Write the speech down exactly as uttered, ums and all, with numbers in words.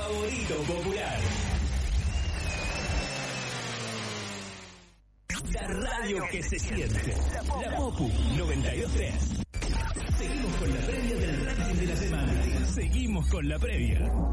favorito popular. La radio que se siente. La Popu noventa y dos punto tres. Seguimos con la previa del ranking de la semana. Seguimos con la previa.